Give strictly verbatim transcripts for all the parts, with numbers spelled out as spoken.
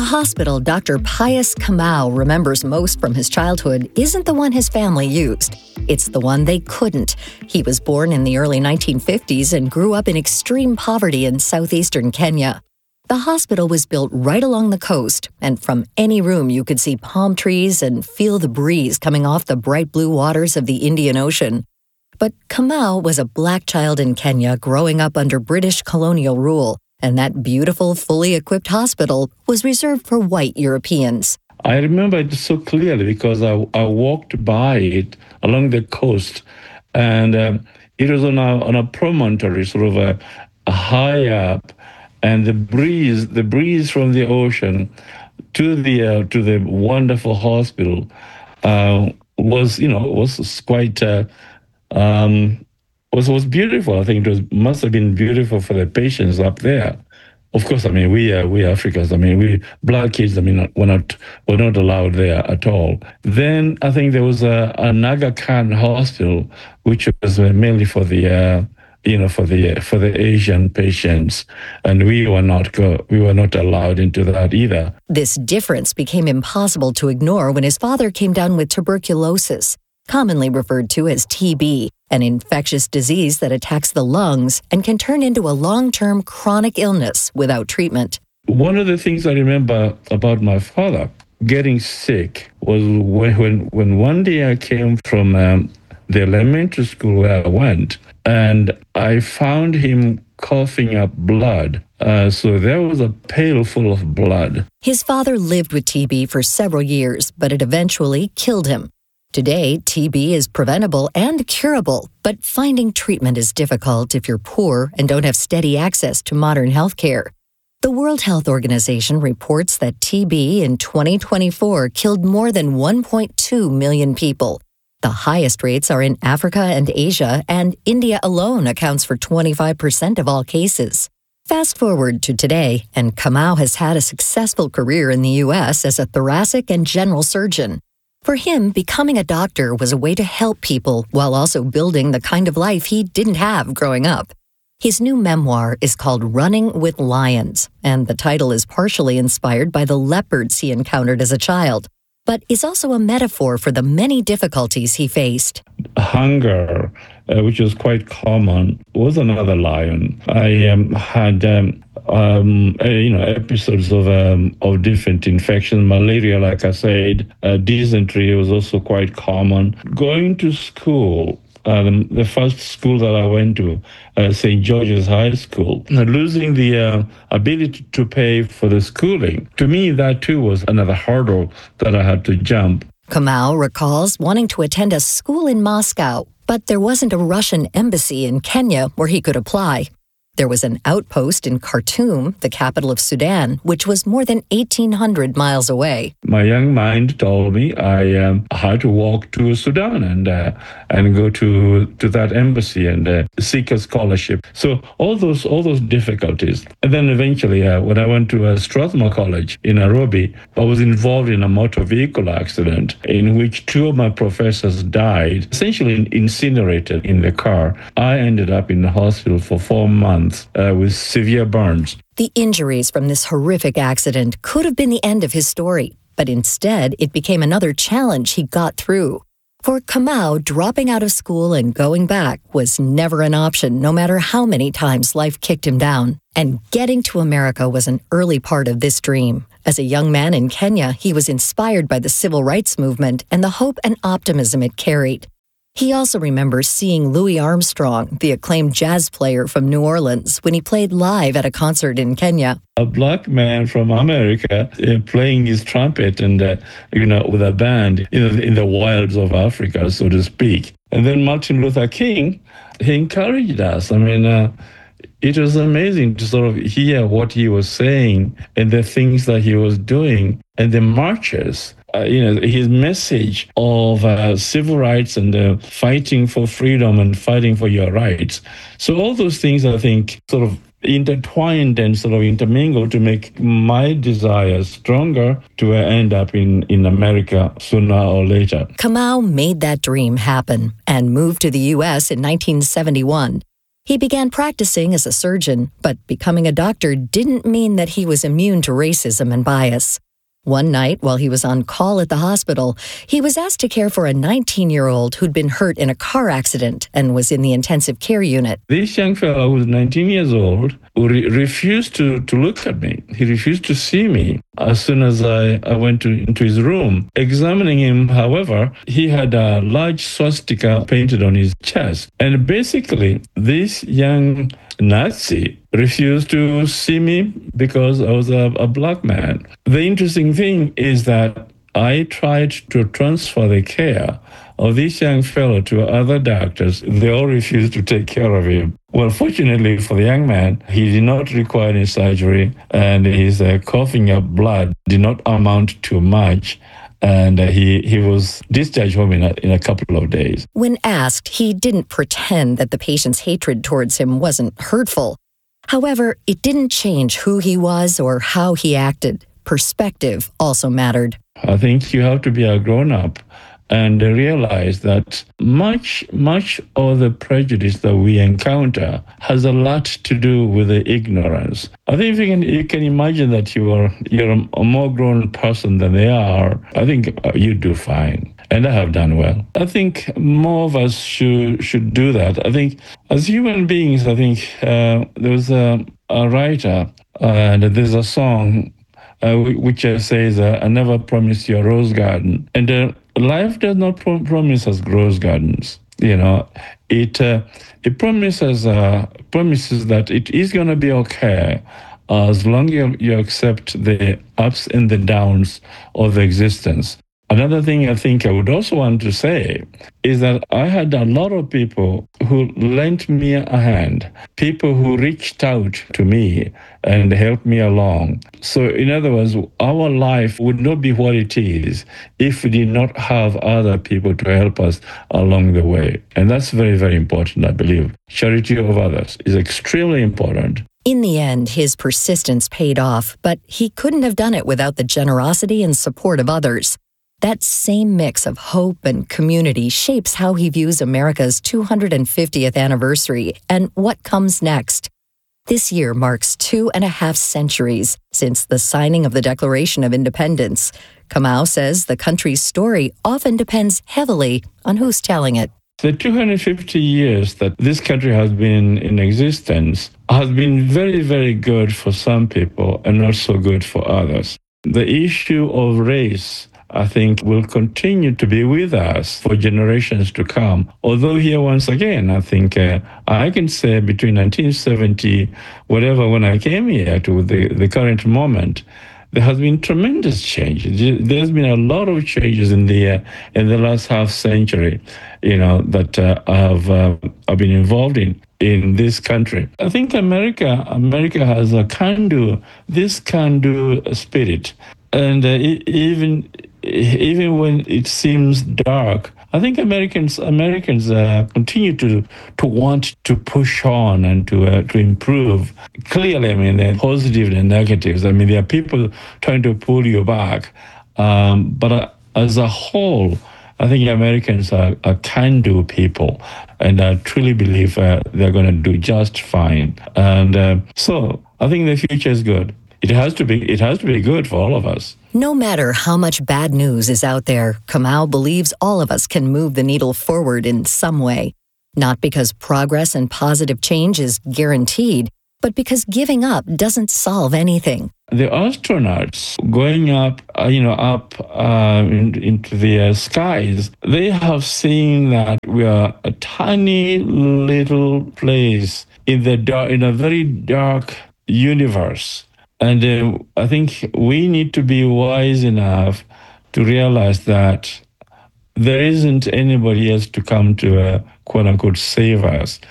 hospital Doctor Pius Kamau remembers most from his childhood isn't the one his family used. It's the one they couldn't. He was born in the early nineteen fifties and grew up in extreme poverty in southeastern Kenya. The hospital was built right along the coast, and from any room you could see palm trees and feel the breeze coming off the bright blue waters of the Indian Ocean. But Kamau was a black child in Kenya growing up under British colonial rule, and that beautiful, fully equipped hospital was reserved for white Europeans. I remember it so clearly because I, I walked by it along the coast, and um, it was on a, on a promontory, sort of a, a high up, and the breeze, the breeze from the ocean to the uh, to the wonderful hospital uh, was, you know, was quite uh, um, was was beautiful. I think it was must have been beautiful for the patients up there. Of course, I mean we uh, we Africans. I mean we black kids. I mean were not were not allowed there at all. Then I think there was a, a Aga Khan hospital, which was mainly for the uh, you know for the for the Asian patients, and we were not go, we were not allowed into that either. This difference became impossible to ignore when his father came down with tuberculosis, commonly referred to as T B, an infectious disease that attacks the lungs and can turn into a long-term chronic illness without treatment. One of the things I remember about my father getting sick was when when, when one day I came from um, the elementary school where I went, and I found him coughing up blood. Uh, so there was a pail full of blood. His father lived with T B for several years, but it eventually killed him. Today, T B is preventable and curable, but finding treatment is difficult if you're poor and don't have steady access to modern health care. The World Health Organization reports that T B in twenty twenty-four killed more than one point two million people. The highest rates are in Africa and Asia, and India alone accounts for twenty-five percent of all cases. Fast forward to today, and Kamau has had a successful career in the U S as a thoracic and general surgeon. For him, becoming a doctor was a way to help people while also building the kind of life he didn't have growing up. His new memoir is called Running with Lions, and the title is partially inspired by the leopards he encountered as a child, but is also a metaphor for the many difficulties he faced. Hunger, uh, which was quite common, was another lion. I um, had um, um, uh, you know episodes of um, of different infections. Malaria, like I said, uh, dysentery was also quite common. Going to school. Um, the first school that I went to, uh, Saint George's High School, losing the uh, ability to pay for the schooling, to me, that too was another hurdle that I had to jump. Kamau recalls wanting to attend a school in Moscow, but there wasn't a Russian embassy in Kenya where he could apply. There was an outpost in Khartoum, the capital of Sudan, which was more than eighteen hundred miles away. My young mind told me I um, had to walk to Sudan and uh, and go to to that embassy and uh, seek a scholarship. So all those all those difficulties. And then eventually, uh, when I went to uh, Strathmore College in Nairobi, I was involved in a motor vehicle accident in which two of my professors died, essentially incinerated in the car. I ended up in the hospital for four months. Uh, with severe burns. The injuries from this horrific accident could have been the end of his story, but instead it became another challenge he got through. For Kamau, dropping out of school and going back was never an option, no matter how many times life kicked him down. And getting to America was an early part of this dream. As a young man in Kenya, he was inspired by the civil rights movement and the hope and optimism it carried. He also remembers seeing Louis Armstrong, the acclaimed jazz player from New Orleans, when he played live at a concert in Kenya. A black man from America uh, playing his trumpet and, uh, you know, with a band in the, in the wilds of Africa, so to speak. And then Martin Luther King, he encouraged us. I mean, uh, it was amazing to sort of hear what he was saying and the things that he was doing and the marches. Uh, you know, his message of uh, civil rights and uh, fighting for freedom and fighting for your rights. So all those things, I think, sort of intertwined and sort of intermingled to make my desire stronger to end up in, in America sooner or later. Kamau made that dream happen and moved to the U S in nineteen seventy-one. He began practicing as a surgeon, but becoming a doctor didn't mean that he was immune to racism and bias. One night, while he was on call at the hospital, he was asked to care for a nineteen-year-old who'd been hurt in a car accident and was in the intensive care unit. This young fellow who was nineteen years old re- refused to, to look at me. He refused to see me as soon as I, I went to, into his room. Examining him, however, he had a large swastika painted on his chest. And basically, this young Nazi refused to see me because I was a, a black man. The interesting thing is that I tried to transfer the care of this young fellow to other doctors. They all refused to take care of him. Well, fortunately for the young man, he did not require any surgery, and his uh, coughing up blood did not amount to much. And uh, he, he was discharged home in a, in a couple of days. When asked, he didn't pretend that the patient's hatred towards him wasn't hurtful. However, it didn't change who he was or how he acted. Perspective also mattered. I think you have to be a grown-up and realize that much, much of the prejudice that we encounter has a lot to do with the ignorance. I think if you can, you can imagine that you are you're a more grown person than they are, I think you do fine. And I have done well. I think more of us should should do that. I think as human beings, I think uh, there was a, a writer, uh, and there's a song uh, which says, uh, I never promised you a rose garden. And uh, life does not pro- promise us rose gardens. You know, it uh, it promises uh, promises that it is going to be okay as long as you, you accept the ups and the downs of existence. Another thing I think I would also want to say is that I had a lot of people who lent me a hand, people who reached out to me and helped me along. So in other words, our life would not be what it is if we did not have other people to help us along the way. And that's very, very important, I believe. Charity of others is extremely important. In the end, his persistence paid off, but he couldn't have done it without the generosity and support of others. That same mix of hope and community shapes how he views America's two hundred fiftieth anniversary and what comes next. This year marks two and a half centuries since the signing of the Declaration of Independence. Kamau says the country's story often depends heavily on who's telling it. The two hundred fifty years that this country has been in existence has been very, very good for some people and not so good for others. The issue of race, I think, will continue to be with us for generations to come. Although here, once again, I think uh, I can say between nineteen seventy, whatever, when I came here to the, the current moment, there has been tremendous change. There's been a lot of changes in the uh, in the last half century, you know, that uh, I've uh, I've been involved in in this country. I think America America has a can-do, this can-do spirit, and uh, even. Even when it seems dark, I think Americans Americans uh, continue to to want to push on and to uh, to improve. Clearly, I mean, there are positives and negatives. I mean, there are people trying to pull you back, um, but uh, as a whole, I think Americans are, are can-do people, and I truly believe uh, they're going to do just fine. And uh, so, I think the future is good. It has to be. It has to be good for all of us. No matter how much bad news is out there, Kamau believes all of us can move the needle forward in some way. Not because progress and positive change is guaranteed, but because giving up doesn't solve anything. The astronauts going up, uh, you know, up uh, in, into the uh, skies, they have seen that we are a tiny little place in the dark, in a very dark universe. And uh, I think we need to be wise enough to realize that there isn't anybody else to come to, uh, quote unquote, save us.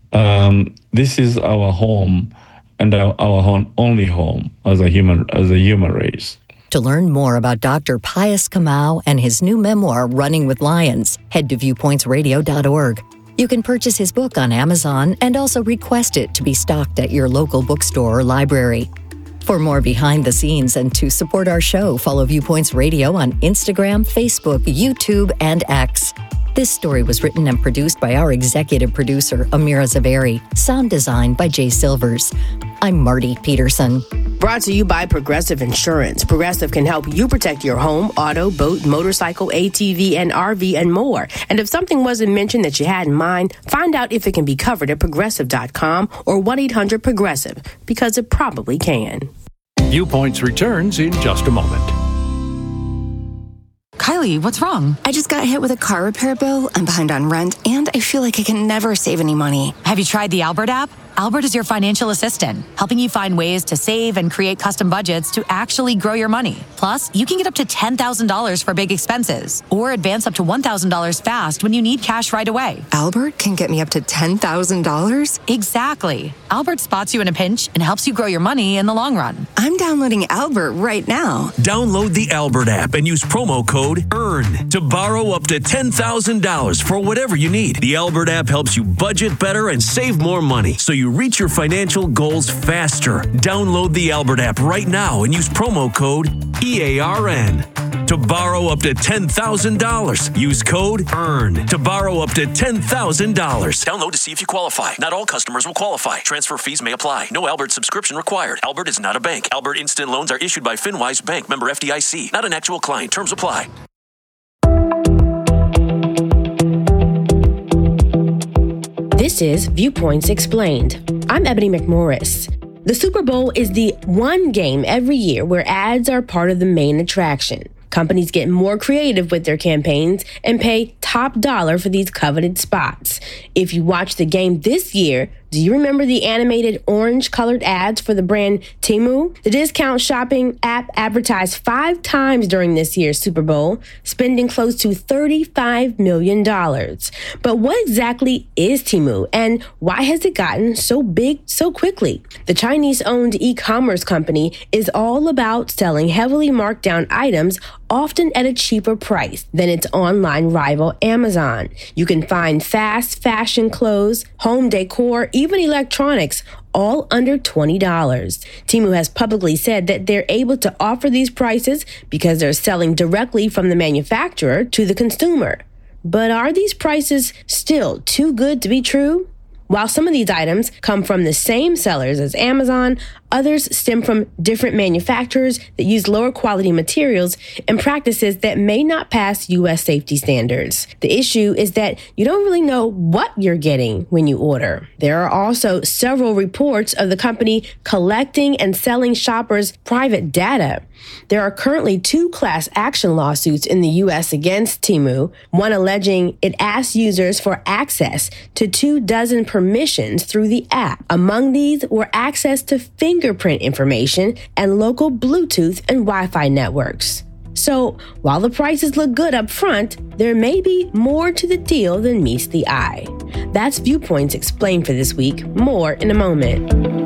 Um, this is our home, and our, our home, only home as a human as a human race. To learn more about Doctor Pius Kamau and his new memoir, Running with Lions, head to viewpoints radio dot org. You can purchase his book on Amazon and also request it to be stocked at your local bookstore or library. For more behind the scenes and to support our show, follow Viewpoints Radio on Instagram, Facebook, YouTube, and X. This story was written and produced by our executive producer, Amira Zaveri. Sound design by Jay Silvers. I'm Marty Peterson. Brought to you by Progressive Insurance. Progressive can help you protect your home, auto, boat, motorcycle, A T V, and R V, and more. And if something wasn't mentioned that you had in mind, find out if it can be covered at progressive dot com or one eight hundred progressive, because it probably can. Viewpoints returns in just a moment. Kylie, what's wrong? I just got hit with a car repair bill. I'm behind on rent, and I feel like I can never save any money. Have you tried the Albert app? Albert is your financial assistant, helping you find ways to save and create custom budgets to actually grow your money. Plus, you can get up to ten thousand dollars for big expenses or advance up to one thousand dollars fast when you need cash right away. Albert can get me up to ten thousand dollars? Exactly. Albert spots you in a pinch and helps you grow your money in the long run. I'm downloading Albert right now. Download the Albert app and use promo code EARN to borrow up to ten thousand dollars for whatever you need. The Albert app helps you budget better and save more money, so you reach your financial goals faster. Download the Albert app right now and use promo code E A R N to borrow up to ten thousand dollars. Use code EARN to borrow up to ten thousand dollars. Download to see if you qualify. Not all customers will qualify. Transfer fees may apply. No Albert subscription required. Albert is not a bank. Albert Instant Loans are issued by FinWise Bank, member F D I C. Not an actual client. Terms apply. This is Viewpoints Explained. I'm Ebony McMorris. The Super Bowl is the one game every year where ads are part of the main attraction. Companies get more creative with their campaigns and pay top dollar for these coveted spots. If you watch the game this year, do you remember the animated orange-colored ads for the brand Temu? The discount shopping app advertised five times during this year's Super Bowl, spending close to thirty-five million dollars. But what exactly is Temu, and why has it gotten so big so quickly? The Chinese-owned e-commerce company is all about selling heavily marked-down items, often at a cheaper price than its online rival Amazon. You can find fast fashion clothes, home decor, even electronics, all under twenty dollars. Temu has publicly said that they're able to offer these prices because they're selling directly from the manufacturer to the consumer. But are these prices still too good to be true? While some of these items come from the same sellers as Amazon, others stem from different manufacturers that use lower quality materials and practices that may not pass U S safety standards. The issue is that you don't really know what you're getting when you order. There are also several reports of the company collecting and selling shoppers' private data. There are currently two class action lawsuits in the U S against Temu, one alleging it asks users for access to two dozen permissions through the app. Among these were access to fingerprint information and local Bluetooth and Wi-Fi networks. So, while the prices look good up front, there may be more to the deal than meets the eye. That's Viewpoints Explained for this week. More in a moment.